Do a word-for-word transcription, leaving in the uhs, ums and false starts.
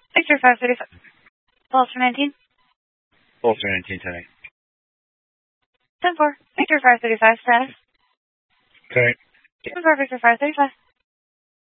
Victor five thirty-five. Pulse nineteen. Pulse nineteen ten eight. ten four. Victor five thirty-five status. Okay. ten four Victor five thirty-five.